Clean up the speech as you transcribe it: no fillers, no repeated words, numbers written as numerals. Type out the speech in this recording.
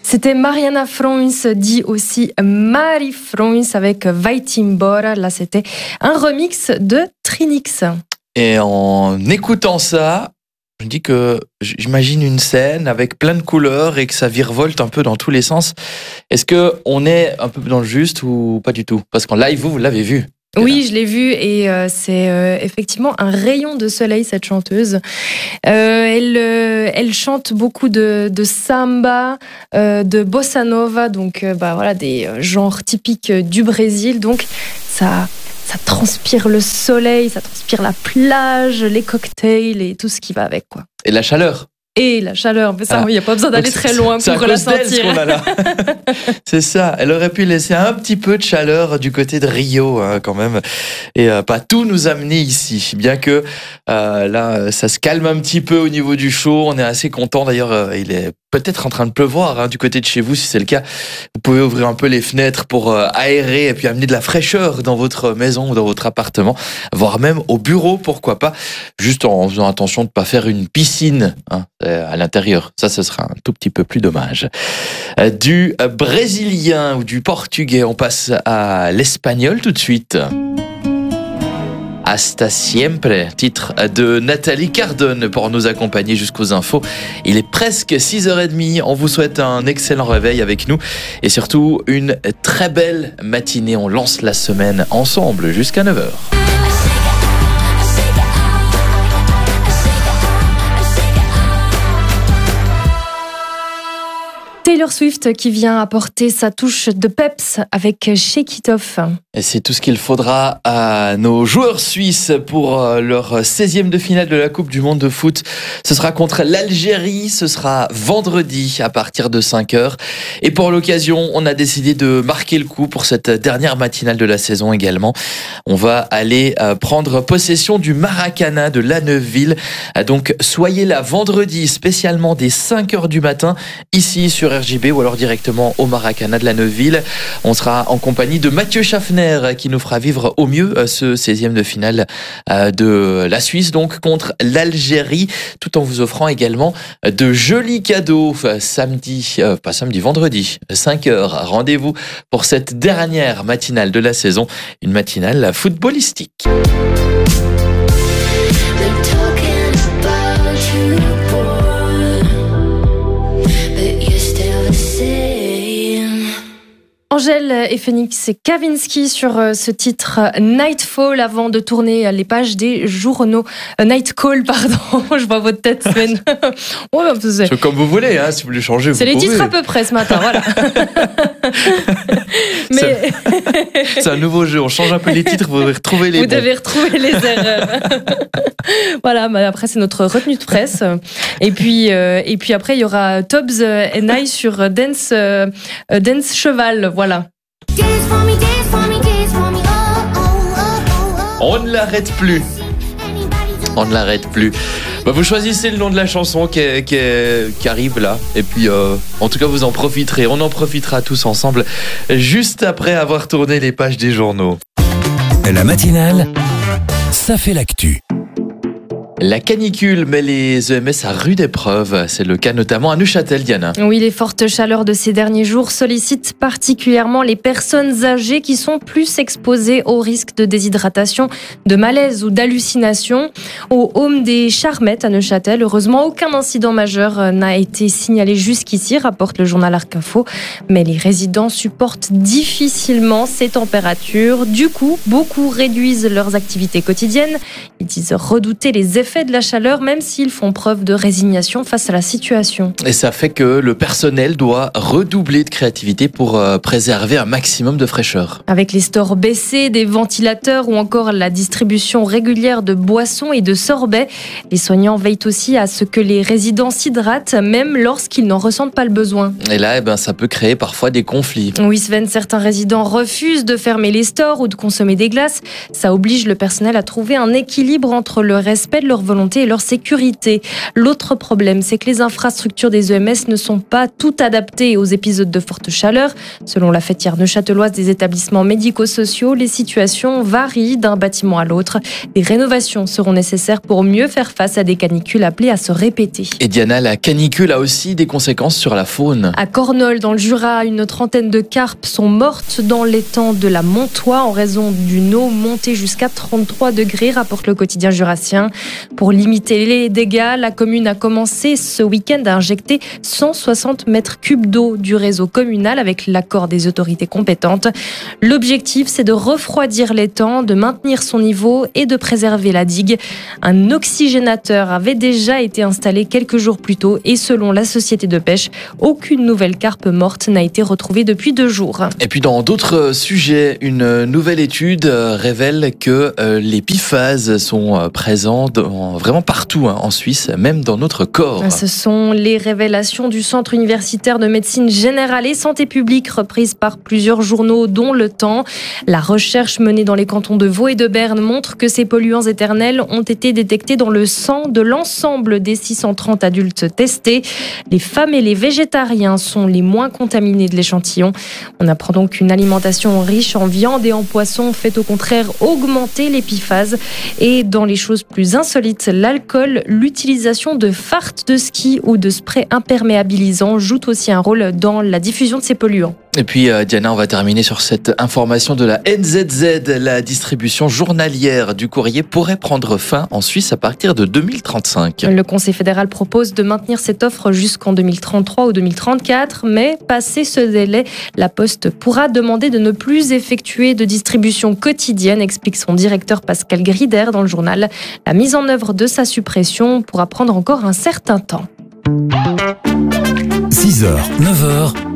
C'était Mariana Frons, dit aussi Marie Frons avec Vaitimbora. Là, c'était un remix de Trinix. Et en écoutant ça, je me dis que j'imagine une scène avec plein de couleurs et que ça virevolte un peu dans tous les sens. Est-ce qu'on est un peu dans le juste ou pas du tout? Parce qu'en live, vous l'avez vu. Oui, je l'ai vue et c'est effectivement un rayon de soleil, cette chanteuse. Elle chante beaucoup de samba, de bossa nova, donc voilà, des genres typiques du Brésil. Donc ça transpire le soleil, ça transpire la plage, les cocktails et tout ce qui va avec, quoi. Et la chaleur. Et la chaleur, mais ça, il n'y a pas besoin d'aller très loin pour la sentir. C'est qu'on a là. C'est ça, elle aurait pu laisser un petit peu de chaleur du côté de Rio, quand même, et pas tout nous amener ici. Bien que là, ça se calme un petit peu au niveau du chaud, on est assez content. D'ailleurs, il est peut-être en train de pleuvoir du côté de chez vous. Si c'est le cas, vous pouvez ouvrir un peu les fenêtres pour aérer et puis amener de la fraîcheur dans votre maison ou dans votre appartement, voire même au bureau, pourquoi pas, juste en faisant attention de ne pas faire une piscine à l'intérieur. Ça, ce sera un tout petit peu plus dommage. Du brésilien ou du portugais, on passe à l'espagnol tout de suite. Hasta siempre, titre de Nathalie Cardone pour nous accompagner jusqu'aux infos. Il est presque 6h30. On vous souhaite un excellent réveil avec nous et surtout une très belle matinée. On lance la semaine ensemble jusqu'à 9h. Taylor Swift qui vient apporter sa touche de peps avec Shake It Off. Et c'est tout ce qu'il faudra à nos joueurs suisses pour leur 16e de finale de la Coupe du Monde de foot. Ce sera contre l'Algérie, ce sera vendredi à partir de 5h. Et pour l'occasion, on a décidé de marquer le coup pour cette dernière matinale de la saison également. On va aller prendre possession du Maracana de La Neuveville. Donc soyez là vendredi spécialement dès 5h du matin ici sur RJB ou alors directement au Maracana de La Neuveville. On sera en compagnie de Mathieu Schaffner qui nous fera vivre au mieux ce 16e de finale de la Suisse donc contre l'Algérie, tout en vous offrant également de jolis cadeaux vendredi 5h. Rendez-vous pour cette dernière matinale de la saison, une matinale footballistique. Angèle et Phoenix et Kavinsky sur ce titre Nightfall avant de tourner les pages des journaux. Nightcall, pardon, je vois votre tête, Sven. Ouais, c'est comme vous voulez, si vous voulez changer. C'est les titres à peu près ce matin, voilà. Mais... c'est un nouveau jeu, on change un peu les titres, vous devez retrouver les devez retrouver les erreurs. Voilà, mais après c'est notre retenue de presse. Et puis après il y aura Tobbs and I sur Dance Cheval, voilà. On ne l'arrête plus. On ne l'arrête plus. Vous choisissez le nom de la chanson qui arrive là. Et puis, en tout cas, vous en profiterez. On en profitera tous ensemble juste après avoir tourné les pages des journaux. La matinale, ça fait l'actu. La canicule met les EMS à rude épreuve. C'est le cas notamment à Neuchâtel, Diana. Oui, les fortes chaleurs de ces derniers jours sollicitent particulièrement les personnes âgées qui sont plus exposées au risque de déshydratation, de malaise ou d'hallucination. Au Home des Charmettes à Neuchâtel, heureusement, aucun incident majeur n'a été signalé jusqu'ici, rapporte le journal Arc Info. Mais les résidents supportent difficilement ces températures. Du coup, beaucoup réduisent leurs activités quotidiennes. Ils disent redouter les effets de la chaleur, même s'ils font preuve de résignation face à la situation. Et ça fait que le personnel doit redoubler de créativité pour préserver un maximum de fraîcheur. Avec les stores baissés, des ventilateurs ou encore la distribution régulière de boissons et de sorbets, les soignants veillent aussi à ce que les résidents s'hydratent, même lorsqu'ils n'en ressentent pas le besoin. Et là, ça peut créer parfois des conflits. Oui, Sven, certains résidents refusent de fermer les stores ou de consommer des glaces. Ça oblige le personnel à trouver un équilibre entre le respect de leur leur volonté et leur sécurité. L'autre problème, c'est que les infrastructures des EMS ne sont pas toutes adaptées aux épisodes de forte chaleur. Selon la fêtière neuchâteloise des établissements médico-sociaux, les situations varient d'un bâtiment à l'autre. Des rénovations seront nécessaires pour mieux faire face à des canicules appelées à se répéter. Et Diana, la canicule a aussi des conséquences sur la faune. À Cornol, dans le Jura, une trentaine de carpes sont mortes dans l'étang de la Montois en raison d'une eau montée jusqu'à 33 degrés, rapporte le quotidien jurassien. Pour limiter les dégâts, la commune a commencé ce week-end à injecter 160 mètres cubes d'eau du réseau communal avec l'accord des autorités compétentes. L'objectif, c'est de refroidir l'étang, de maintenir son niveau et de préserver la digue. Un oxygénateur avait déjà été installé quelques jours plus tôt et selon la société de pêche, aucune nouvelle carpe morte n'a été retrouvée depuis 2 jours. Et puis dans d'autres sujets, une nouvelle étude révèle que les PFAS sont présents vraiment partout en Suisse, même dans notre corps. Ce sont les révélations du Centre universitaire de médecine générale et santé publique reprises par plusieurs journaux dont Le Temps. La recherche menée dans les cantons de Vaud et de Berne montre que ces polluants éternels ont été détectés dans le sang de l'ensemble des 630 adultes testés. Les femmes et les végétariens sont les moins contaminés de l'échantillon. On apprend donc qu'une alimentation riche en viande et en poisson fait au contraire augmenter les PFAS. Et dans les choses plus insolites, l'alcool, l'utilisation de fardes de ski ou de sprays imperméabilisants jouent aussi un rôle dans la diffusion de ces polluants. Et puis Diana, on va terminer sur cette information de la NZZ. La distribution journalière du courrier pourrait prendre fin en Suisse à partir de 2035. Le Conseil fédéral propose de maintenir cette offre jusqu'en 2033 ou 2034, mais passé ce délai, la Poste pourra demander de ne plus effectuer de distribution quotidienne, explique son directeur Pascal Grider dans le journal. La mise en œuvre de sa suppression pourra prendre encore un certain temps. 6h, 9h,